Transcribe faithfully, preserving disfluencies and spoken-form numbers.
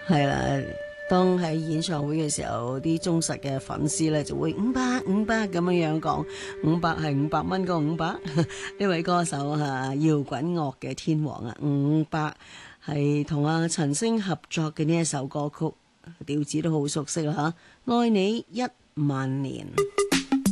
係啦。當喺演唱會嘅時候，啲忠實嘅粉絲咧就會五百五百咁樣樣講，五百係五百蚊個五百。呢位歌手吓搖滾樂嘅天王啊，伍佰係同阿陳星合作嘅呢一首歌曲，調子都好熟悉啦吓，愛你一萬年。